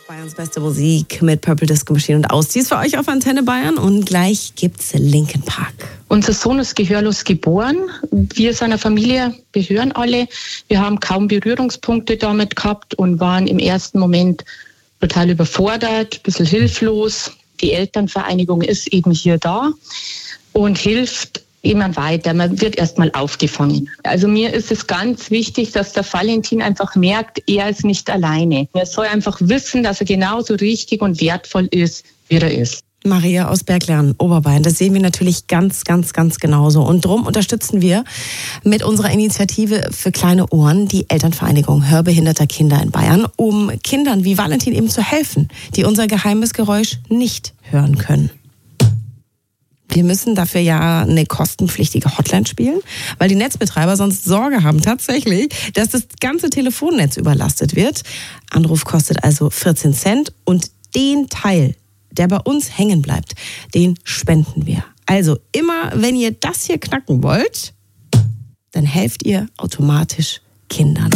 Bayerns beste Musik mit Purple Disco Machine und Ausziehs für euch auf Antenne Bayern. Und gleich gibt's Linkin Park. Unser Sohn ist gehörlos geboren. Wir seiner Familie gehören alle. Wir haben kaum Berührungspunkte damit gehabt und waren im ersten Moment total überfordert, ein bisschen hilflos. Die Elternvereinigung ist eben hier da und hilft jemand weiter. Man wird erstmal aufgefangen. Also mir ist es ganz wichtig, dass der Valentin einfach merkt, er ist nicht alleine. Er soll einfach wissen, dass er genauso richtig und wertvoll ist, wie er ist. Maria aus Berglern, Oberbayern, das sehen wir natürlich ganz genauso. Und darum unterstützen wir mit unserer Initiative für kleine Ohren die Elternvereinigung hörbehinderter Kinder in Bayern, um Kindern wie Valentin eben zu helfen, die unser geheimes Geräusch nicht hören können. Wir müssen dafür ja eine kostenpflichtige Hotline spielen, weil die Netzbetreiber sonst Sorge haben tatsächlich, dass das ganze Telefonnetz überlastet wird. Anruf kostet also 14 Cent und den Teil, der bei uns hängen bleibt, den spenden wir. Also immer, wenn ihr das hier knacken wollt, dann helft ihr automatisch Kindern.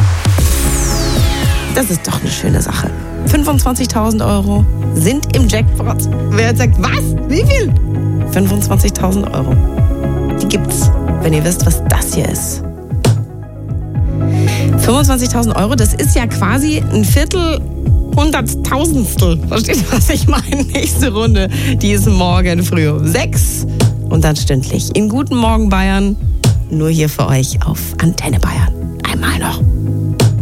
Das ist doch eine schöne Sache. 25.000 Euro sind im Jackpot. Wer jetzt sagt, was? Wie viel? 25.000 Euro. Die gibt's, wenn ihr wisst, was das hier ist. 25.000 Euro, das ist ja quasi ein Viertel, Hunderttausendstel. Versteht ihr, was ich meine? Nächste Runde, die ist morgen früh um 6 und dann stündlich in Guten Morgen Bayern. Nur hier für euch auf Antenne Bayern. Einmal noch.